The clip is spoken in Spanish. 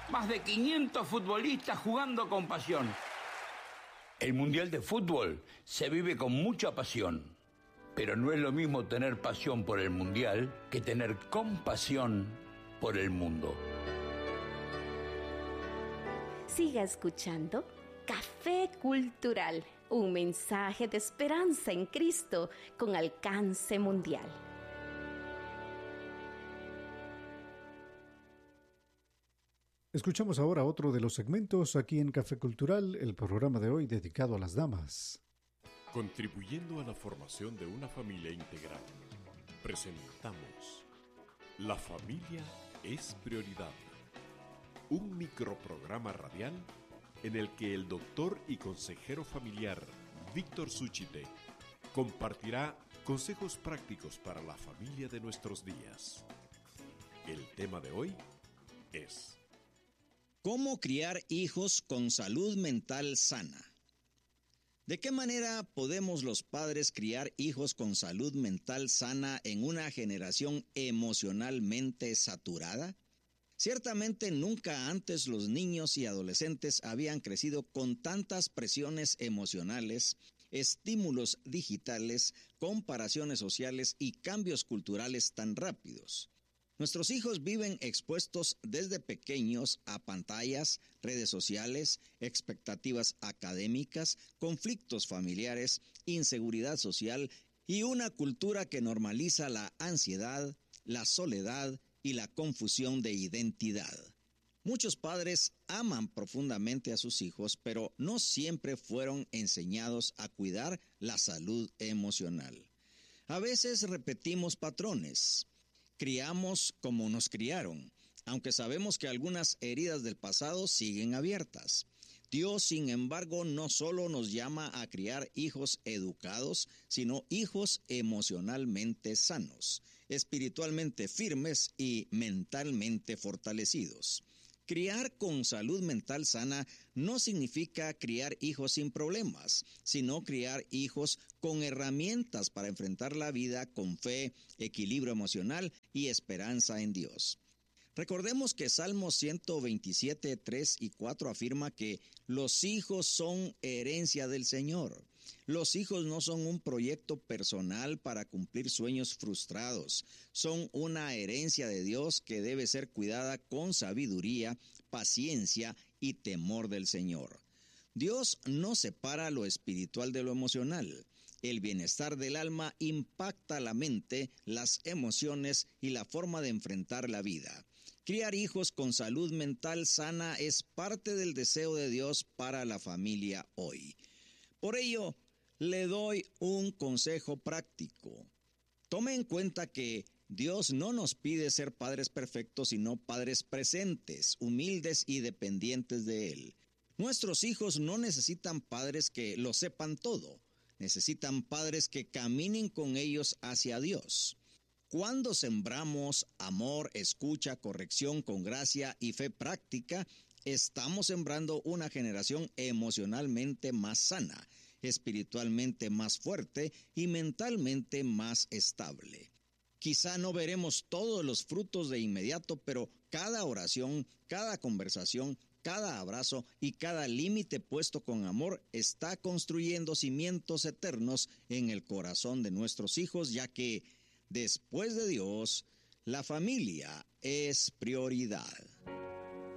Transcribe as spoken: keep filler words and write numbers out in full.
Más de quinientos futbolistas jugando con pasión. El Mundial de Fútbol se vive con mucha pasión, pero no es lo mismo tener pasión por el Mundial que tener compasión por el mundo. Siga escuchando Café Cultural, un mensaje de esperanza en Cristo con alcance mundial. Escuchamos ahora otro de los segmentos aquí en Café Cultural, el programa de hoy dedicado a las damas. Contribuyendo a la formación de una familia integral, presentamos La familia es prioridad, un microprograma radial en el que el doctor y consejero familiar Víctor Súchite compartirá consejos prácticos para la familia de nuestros días. El tema de hoy es ¿cómo criar hijos con salud mental sana? ¿De qué manera podemos los padres criar hijos con salud mental sana en una generación emocionalmente saturada? Ciertamente nunca antes los niños y adolescentes habían crecido con tantas presiones emocionales, estímulos digitales, comparaciones sociales y cambios culturales tan rápidos. Nuestros hijos viven expuestos desde pequeños a pantallas, redes sociales, expectativas académicas, conflictos familiares, inseguridad social y una cultura que normaliza la ansiedad, la soledad y la confusión de identidad. Muchos padres aman profundamente a sus hijos, pero no siempre fueron enseñados a cuidar la salud emocional. A veces repetimos patrones. Criamos como nos criaron, aunque sabemos que algunas heridas del pasado siguen abiertas. Dios, sin embargo, no solo nos llama a criar hijos educados, sino hijos emocionalmente sanos, espiritualmente firmes y mentalmente fortalecidos. Criar con salud mental sana no significa criar hijos sin problemas, sino criar hijos con herramientas para enfrentar la vida con fe, equilibrio emocional y esperanza en Dios. Recordemos que Salmos ciento veintisiete, tres y cuatro afirma que los hijos son herencia del Señor. Los hijos no son un proyecto personal para cumplir sueños frustrados. Son una herencia de Dios que debe ser cuidada con sabiduría, paciencia y temor del Señor. Dios no separa lo espiritual de lo emocional. El bienestar del alma impacta la mente, las emociones y la forma de enfrentar la vida. Criar hijos con salud mental sana es parte del deseo de Dios para la familia hoy. Por ello, le doy un consejo práctico. Tome en cuenta que Dios no nos pide ser padres perfectos, sino padres presentes, humildes y dependientes de Él. Nuestros hijos no necesitan padres que lo sepan todo. Necesitan padres que caminen con ellos hacia Dios. Cuando sembramos amor, escucha, corrección con gracia y fe práctica, estamos sembrando una generación emocionalmente más sana, espiritualmente más fuerte y mentalmente más estable. Quizá no veremos todos los frutos de inmediato, pero cada oración, cada conversación, cada abrazo y cada límite puesto con amor está construyendo cimientos eternos en el corazón de nuestros hijos, ya que, después de Dios, la familia es prioridad.